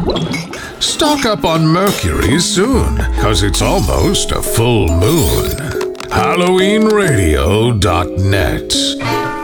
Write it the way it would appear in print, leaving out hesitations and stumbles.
Stock up on Mercury soon, cause it's almost a full moon. HalloweenRadio.net